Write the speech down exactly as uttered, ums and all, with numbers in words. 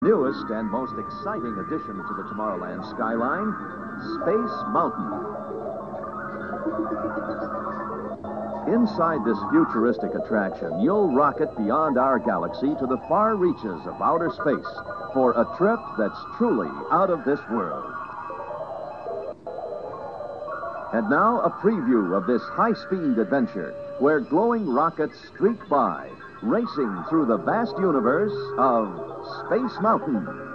Newest and most exciting addition to the Tomorrowland skyline, Space Mountain. Inside this futuristic attraction, you'll rocket beyond our galaxy to the far reaches of outer space for a trip that's truly out of this world. And now a preview of this high-speed adventure where glowing rockets streak by, racing through the vast universe of Space Mountain.